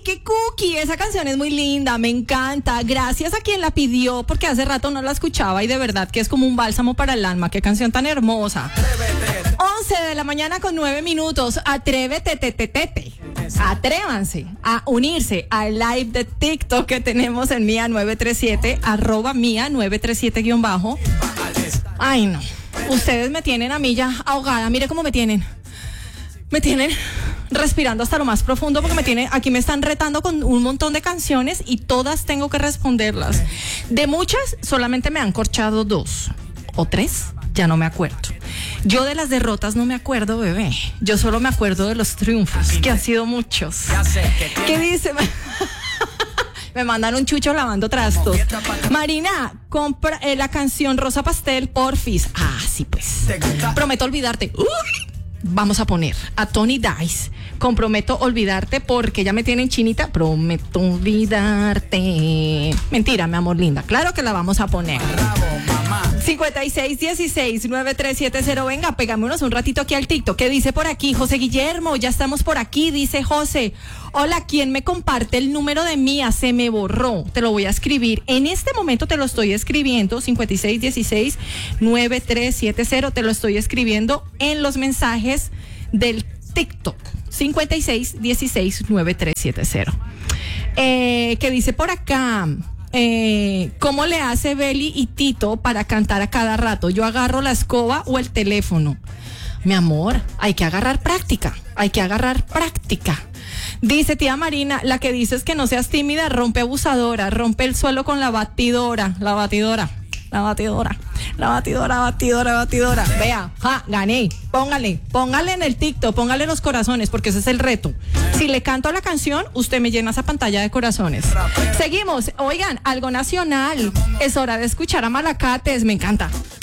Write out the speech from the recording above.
qué cookie! Esa canción es muy linda, me encanta. Gracias a quien la pidió, porque hace rato no la escuchaba y de verdad que es como un bálsamo para el alma. Qué canción tan hermosa. 11 de la mañana con 9 minutos. Atrévete. Atrévanse a unirse al live de TikTok que tenemos en Mía937, @Mía937_ Ay, no. Ustedes me tienen a mí ya ahogada. Mire cómo me tienen. Me tienen respirando hasta lo más profundo porque aquí me están retando con un montón de canciones y todas tengo que responderlas. De muchas, solamente me han corchado 2 o 3, ya no me acuerdo. Yo de las derrotas no me acuerdo, bebé. Yo solo me acuerdo de los triunfos, que han sido muchos. ¿Qué dice? Me mandan un chucho lavando trastos. Marina, compra la canción Rosa Pastel, porfis. Ah, sí, pues. Prometo olvidarte. Vamos a poner a Tony Dice. Comprometo olvidarte porque ya me tienen chinita. Prometo olvidarte. Mentira, mi amor linda. Claro que la vamos a poner. 5616-9370. Venga, pegámonos un ratito aquí al TikTok. ¿Qué dice por aquí? José Guillermo, ya estamos por aquí. Dice José, hola, ¿quién me comparte el número de Mía? Se me borró. Te lo voy a escribir. En este momento te lo estoy escribiendo. 5616-9370. Te lo estoy escribiendo en los mensajes del TikTok. 5616-9370. ¿Qué dice por acá? ¿Cómo le hace Beli y Tito para cantar a cada rato? Yo agarro la escoba o el teléfono. Mi amor, hay que agarrar práctica. Dice tía Marina, la que dices que no seas tímida, rompe abusadora, rompe el suelo con la batidora. Vea, gané. Póngale en el TikTok, póngale los corazones, porque ese es el reto. Si le canto la canción, usted me llena esa pantalla de corazones. Seguimos. Oigan, algo nacional. Es hora de escuchar a Malacates. Me encanta.